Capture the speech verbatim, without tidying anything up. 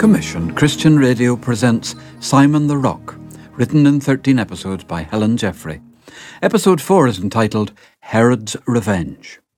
Commission, Christian Radio presents Simon the Rock, written in thirteen episodes by Helen Jeffrey. Episode four is entitled Herod's Revenge.